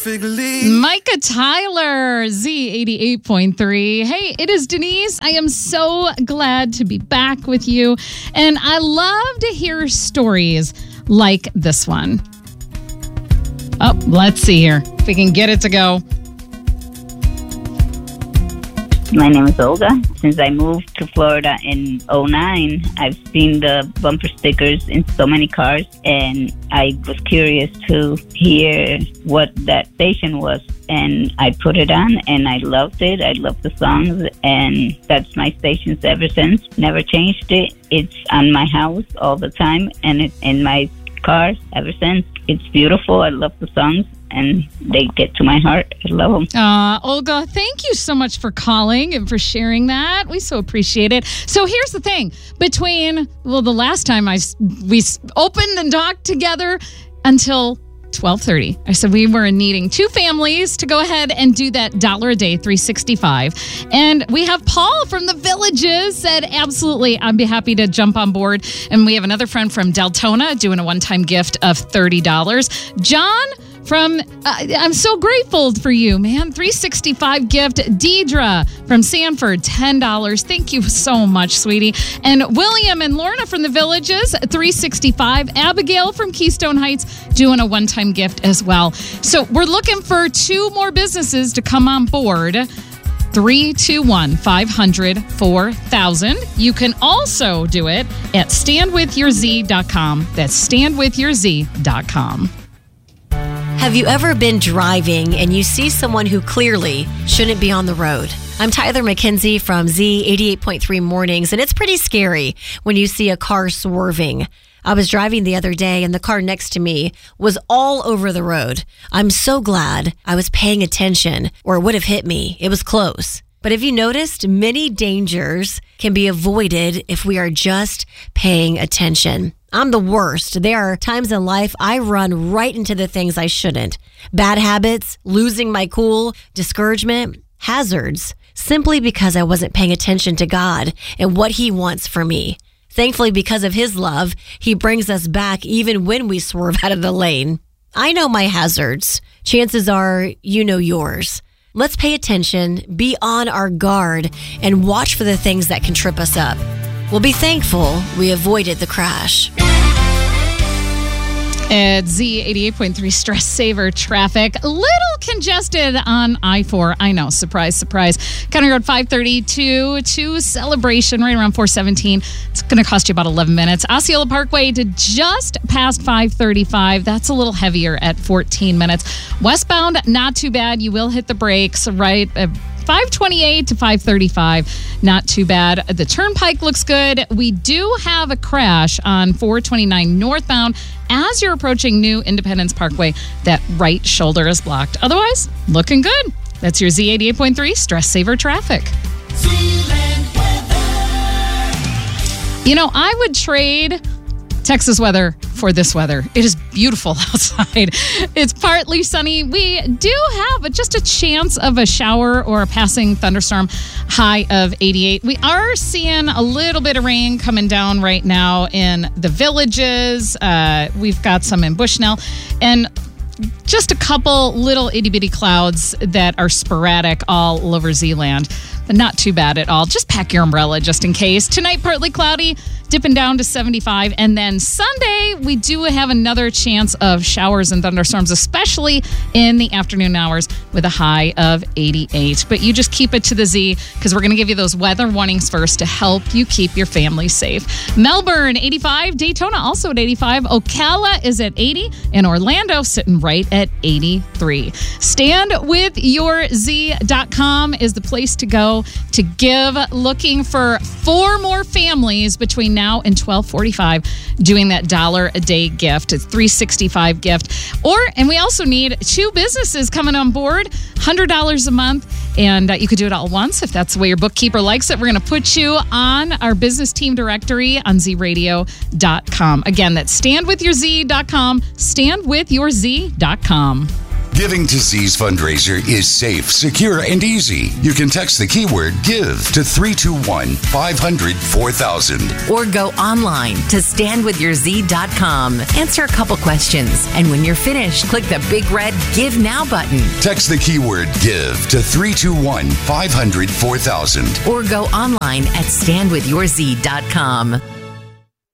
perfectly. Micah Tyler, Z88.3. Hey, it is Denise. I am so glad to be back with you. And I love to hear stories like this one. Oh, let's see here if we can get it to go. My name is Olga. Since I moved to Florida in 2009, I've seen the bumper stickers in so many cars, and I was curious to hear what that station was. And I put it on, and I loved it. I loved the songs, and that's my station ever since. Never changed it. It's on my house all the time, and it's in my car ever since. It's beautiful. I love the songs, and they get to my heart. I love them. Olga, thank you so much for calling and for sharing that. We so appreciate it. So here's the thing. Between, the last time we opened and talked together until 12:30. I said we were needing 2 families to go ahead and do that $1 a day, $365. And we have Paul from the Villages said, absolutely, I'd be happy to jump on board. And we have another friend from Deltona doing a one-time gift of $30. John from, I'm so grateful for you, man. $365 gift. Deidre from Sanford, $10. Thank you so much, sweetie. And William and Lorna from the Villages, $365. Abigail from Keystone Heights doing a one-time gift as well. So we're looking for 2 more businesses to come on board. 321-500-4000. You can also do it at standwithyourz.com. That's standwithyourz.com. Have you ever been driving and you see someone who clearly shouldn't be on the road? I'm Tyler McKenzie from Z88.3 Mornings, and it's pretty scary when you see a car swerving. I was driving the other day and the car next to me was all over the road. I'm so glad I was paying attention, or it would have hit me. It was close. But have you noticed many dangers can be avoided if we are just paying attention? I'm the worst. There are times in life I run right into the things I shouldn't. Bad habits, losing my cool, discouragement, hazards, simply because I wasn't paying attention to God and what He wants for me. Thankfully, because of His love, He brings us back even when we swerve out of the lane. I know my hazards. Chances are you know yours. Let's pay attention, be on our guard, and watch for the things that can trip us up. We'll be thankful we avoided the crash. At Z88.3 Stress Saver Traffic. A little congested on I-4. I know. Surprise, surprise. County Road 532 to Celebration right around 417. It's going to cost you about 11 minutes. Osceola Parkway to just past 535. That's a little heavier at 14 minutes. Westbound, not too bad. You will hit the brakes right 528 to 535, not too bad. The Turnpike looks good. We do have a crash on 429 northbound. As you're approaching New Independence Parkway, that right shoulder is blocked. Otherwise, looking good. That's your Z88.3 Stress Saver Traffic. You know, I would trade Texas weather for this weather. It is beautiful outside. It's partly sunny. We do have just a chance of a shower or a passing thunderstorm, high of 88. We are seeing a little bit of rain coming down right now in the Villages. We've got some in Bushnell, and just a couple little itty-bitty clouds that are sporadic all over Zeeland, but not too bad at all. Just pack your umbrella just in case. Tonight, partly cloudy, dipping down to 75. And then Sunday, we do have another chance of showers and thunderstorms, especially in the afternoon hours with a high of 88. But you just keep it to the Z, because we're going to give you those weather warnings first to help you keep your family safe. Melbourne, 85. Daytona also at 85. Ocala is at 80. And Orlando sitting right at 83. StandWithYourZ.com is the place to go to give. Looking for 4 more families between now and 12:45 doing that $1 a day gift. It's $365 gift. And we also need 2 businesses coming on board, $100 a month. And you could do it all at once if that's the way your bookkeeper likes it. We're going to put you on our business team directory on zradio.com. Again, that's standwithyourz.com, standwithyourz.com. Giving to Z's fundraiser is safe, secure, and easy. You can text the keyword GIVE to 321-500-4000. Or go online to standwithyourz.com. Answer a couple questions. And when you're finished, click the big red Give Now button. Text the keyword GIVE to 321-500-4000. Or go online at standwithyourz.com.